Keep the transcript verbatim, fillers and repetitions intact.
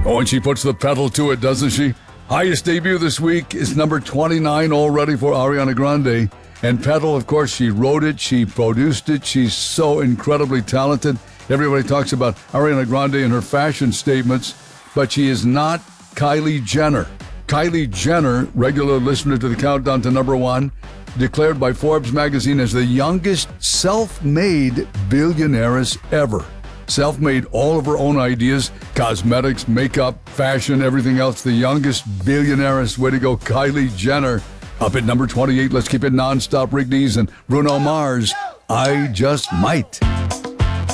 Oh, and she puts the pedal to it, doesn't she? Highest debut this week is number twenty-nine already for Ariana Grande. And Pedal, of course, she wrote it, she produced it. She's so incredibly talented. Everybody talks about Ariana Grande and her fashion statements, but she is not Kylie Jenner. Kylie Jenner, regular listener to the Countdown to Number One, declared by Forbes magazine as the youngest self-made billionaires ever. Self-made, all of her own ideas, cosmetics, makeup, fashion, everything else. The youngest billionaires. Way to go, Kylie Jenner. Up at number twenty-eight, let's keep it non-stop. Rignees and Bruno Mars, I Just Might.